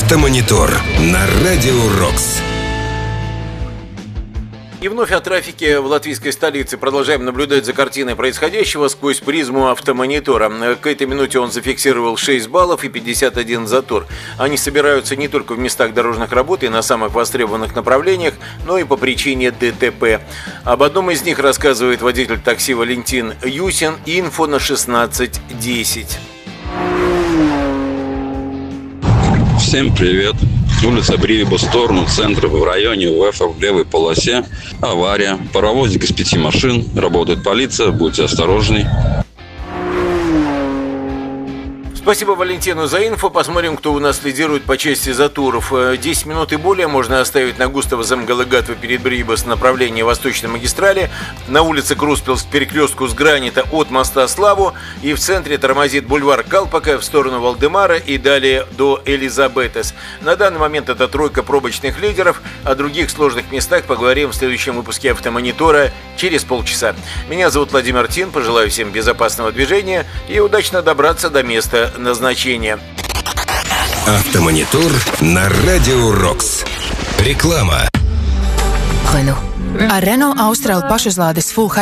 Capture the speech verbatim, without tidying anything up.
Автомонитор на Радио Рокс. И вновь о трафике в латвийской столице. Продолжаем наблюдать за картиной происходящего сквозь призму автомонитора. К этой минуте он зафиксировал шесть баллов и пятьдесят один затор. Они собираются не только в местах дорожных работ и на самых востребованных направлениях, но и по причине ДТП. Об одном из них рассказывает водитель такси Валентин Юсин. Инфо на шестнадцать десять. Всем привет. Улица Бриеба в сторону центра, в районе УЭФа, в левой полосе. Авария. Паровозик из пяти машин. Работает полиция. Будьте осторожны. Спасибо Валентину за инфо. Посмотрим, кто у нас лидирует по части заторов. десять минут и более можно оставить на Густава Земгалагатва перед Брибас направление Восточной магистрали. На улице Круспилс к перекрестку с Гранита от моста Славу. И в центре тормозит бульвар Калпака в сторону Валдемара и далее до Элизабетес. На данный момент это тройка пробочных лидеров. О других сложных местах поговорим в следующем выпуске Автомонитора через полчаса. Меня зовут Владимир Тин. Пожелаю всем безопасного движения и удачно добраться до места назначения. Автомонитор на Радио Рокс. Реклама. Ar Renault Austral pašizlādes Full